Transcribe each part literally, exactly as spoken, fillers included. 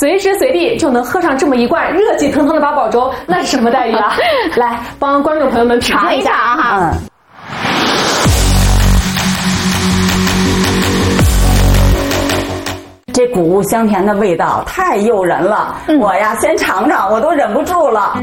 随时随地就能喝上这么一罐热气腾腾的八宝粥，那是什么待遇啊？来，帮观众朋友们尝一下啊哈。 嗯。这谷物香甜的味道太诱人了，嗯、我呀先尝尝，我都忍不住了。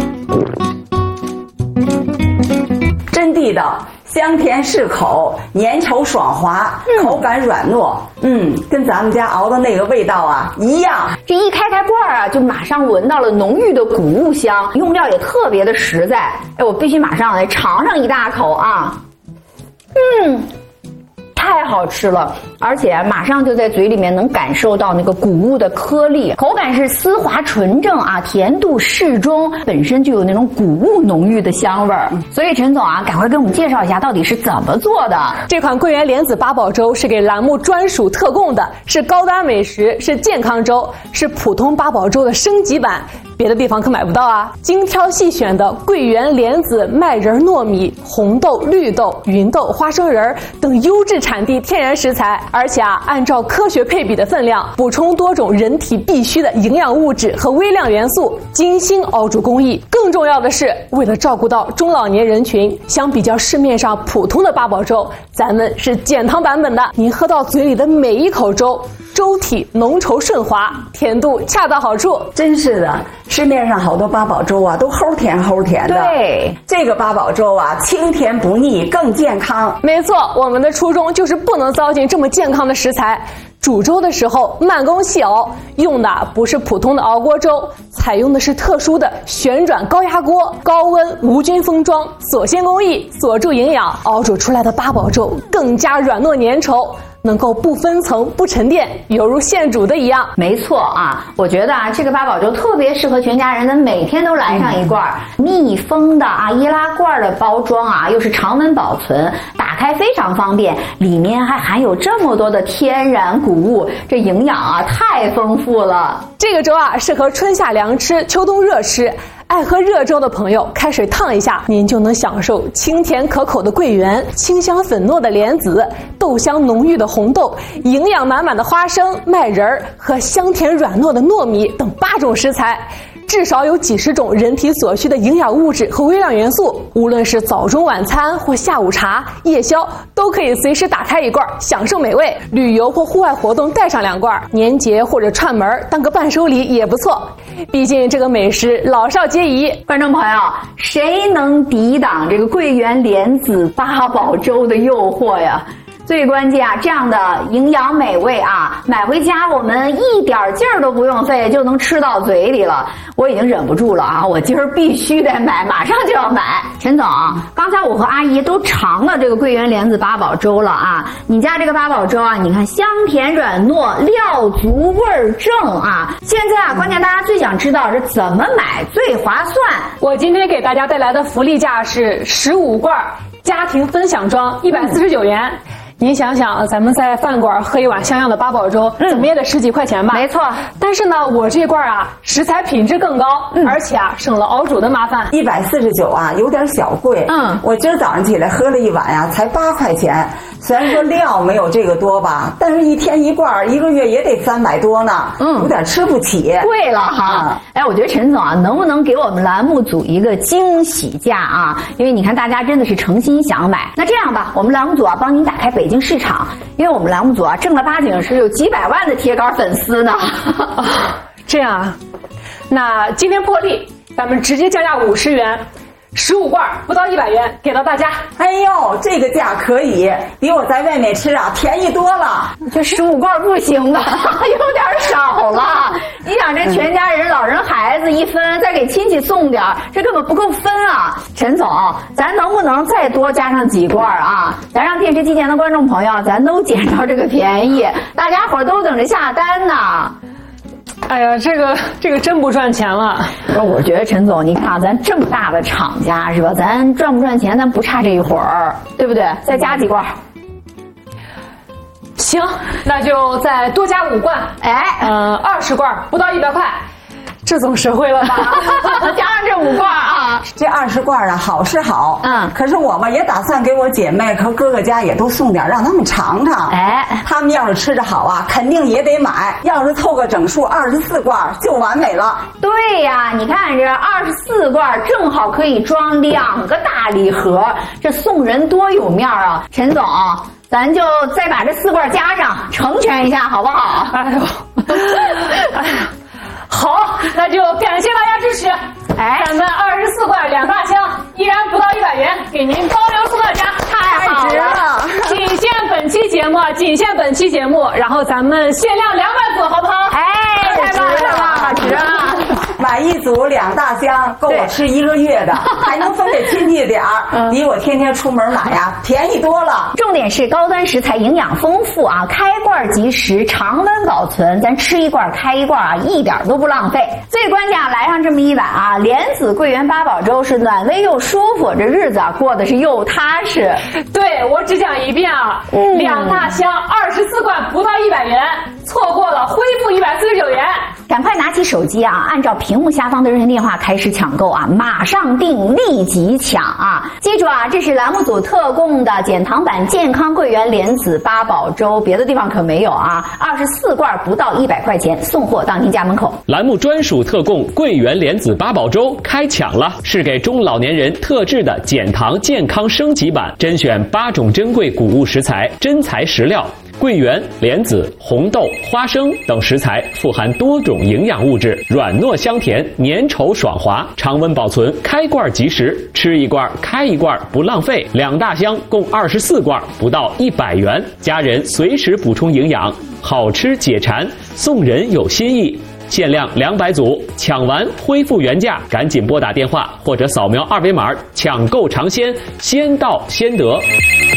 真地道，香甜适口，粘稠爽滑，嗯、口感软糯，嗯，跟咱们家熬的那个味道啊一样。 这一开开罐啊，就马上闻到了浓郁的谷物香，用料也特别的实在。哎，我必须马上来尝上一大口啊！嗯。太好吃了，而且马上就在嘴里面能感受到那个谷物的颗粒，口感是丝滑纯正啊，甜度适中，本身就有那种谷物浓郁的香味儿。所以陈总啊，赶快给我们介绍一下到底是怎么做的。 这款桂圆莲子八宝粥是给栏目专属特供的，是高端美食，是健康粥，是普通八宝粥的升级版，别的地方可买不到啊。精挑细选的桂圆莲子麦仁糯米、红豆、绿豆、芸豆、花生仁等优质产地天然食材，而且啊，按照科学配比的分量，补充多种人体必需的营养物质和微量元素，精心熬煮工艺。更重要的是，为了照顾到中老年人群，相比较市面上普通的八宝粥，咱们是减糖版本的。您喝到嘴里的每一口粥，粥体浓稠顺滑，甜度恰到好处。 真是的，市面上好多八宝粥啊，都齁甜齁甜的。 对， 这个八宝粥啊，清甜不腻，更健康。 没错，我们的初衷就是不能糟践这么健康的食材。煮粥的时候慢工细熬，用的不是普通的熬锅粥，采用的是特殊的旋转高压锅，高温无菌封装，锁鲜工艺，锁住营养，熬煮出来的八宝粥更加软糯粘稠，能够不分层不沉淀，犹如现煮的一样。 没错啊，我觉得啊，这个八宝粥特别适合全家人的每天都来上一罐，嗯、密封的啊易拉罐的包装啊，又是常温保存，打开非常方便，里面还含有这么多的天然谷物，这营养啊太丰富了。 这个粥啊，适合春夏凉吃，秋冬热吃。爱喝热粥的朋友，开水烫一下，您就能享受清甜可口的桂圆、清香粉糯的莲子、豆香浓郁的红豆、营养满满的花生、麦仁儿和香甜软糯的糯米等八种食材。至少有几十种人体所需的营养物质和微量元素，无论是早中晚餐或下午茶、夜宵，都可以随时打开一罐，享受美味。旅游或户外活动带上两罐，年节或者串门当个伴手礼也不错。毕竟这个美食老少皆宜。 观众朋友，谁能抵挡这个桂圆莲子八宝粥的诱惑呀？最关键啊，这样的营养美味啊，买回家我们一点劲儿都不用费就能吃到嘴里了。我已经忍不住了啊，我今儿必须得买，马上就要买。陈总，刚才我和阿姨都尝了这个桂圆莲子八宝粥了啊，你家这个八宝粥啊，你看香甜软糯，料足味儿正啊。现在啊，关键大家最想知道是怎么买最划算。 我今天给大家带来的福利价是十五罐家庭分享装，一百四十九元。嗯，您想想，咱们在饭馆喝一碗像样的八宝粥，嗯、怎么也得十几块钱吧？ 没错。 但是呢，我这罐啊，食材品质更高，嗯、而且啊，省了熬煮的麻烦。 一百四十九啊，有点小贵。嗯，我今儿早上起来喝了一碗呀、啊，才八块钱。虽然说料没有这个多吧，但是一天一罐，一个月也得三百多呢。嗯，有点吃不起。 贵了哈。嗯、哎，我觉得陈总啊，能不能给我们栏目组一个惊喜价啊？因为你看大家真的是诚心想买。那这样吧，我们栏目组啊，帮您打开北。北京市场，因为我们栏目组啊，正儿八经是有几百万的铁杆粉丝呢。 哦，这样啊，那今天破例，咱们直接降价五十元，十五罐不到一百元，给到大家。 哎呦，这个价可以，比我在外面吃啊便宜多了。 这十五罐不行吧？有点少了。你想这全家人、老人、孩子一分，再给亲戚送点，这根本不够分啊！陈总，咱能不能再多加上几罐啊？咱让电视机前的观众朋友，咱都捡着这个便宜，大家伙都等着下单呢。 哎呀，这个这个真不赚钱了。 我觉得陈总，你看咱这么大的厂家是吧？咱赚不赚钱，咱不差这一会儿，对不对？再加几罐。 行，那就再多加五罐。哎，呃，二十罐不到一百块，这总实惠了吧？ 加上这五罐啊。 啊， 这二十罐啊，好是好，嗯，可是我们也打算给我姐妹和哥哥家也都送点，让他们尝尝。哎，他们要是吃着好啊，肯定也得买。要是凑个整数二十四罐就完美了。 对呀，你看这二十四罐正好可以装两个大礼盒，这送人多有面啊！陈总，咱就再把这四罐加上，成全一下，好不好？ 哎呦，哎呀，好，那就感谢大家支持。哎，咱们二十四罐两大箱，依然不到一百元，给您包邮送到家， 太好了！ 仅限本期节目，仅限本期节目，然后咱们限量两百组，好不好？ 哎，太棒了，太棒了，值啊！ 买一组两大箱，够我吃一个月的，还能分给亲戚点儿，比我天天出门买呀便宜多了。 重点是高端食材，营养丰富啊，开罐即食，常温保存，咱吃一罐开一罐啊，一点都不浪费。最关键啊，来上这么一碗啊，莲子桂圆八宝粥是暖胃又舒服，这日子啊过得是又踏实。 对，我只讲一遍啊，嗯、两大箱二十四罐不到一百元，错过了恢复一百四十九元。 赶快拿起手机啊，按照屏幕下方的热线电话开始抢购啊，马上订，立即抢啊！记住啊，这是栏目组特供的减糖版健康桂圆莲子八宝粥，别的地方可没有啊！二十四罐不到一百块钱，送货到您家门口。 栏目专属特供桂圆莲子八宝粥开抢了，是给中老年人特制的减糖健康升级版，甄选八种珍贵谷物食材，真材实料。桂圆、莲子、红豆、花生等食材富含多种营养物质，软糯香甜，粘稠爽滑，常温保存，开罐即食，吃一罐开一罐不浪费。两大箱共二十四罐，不到一百元，家人随时补充营养，好吃解馋，送人有新意。限量两百组，抢完恢复原价，赶紧拨打电话或者扫描二维码抢购尝鲜，先到先得。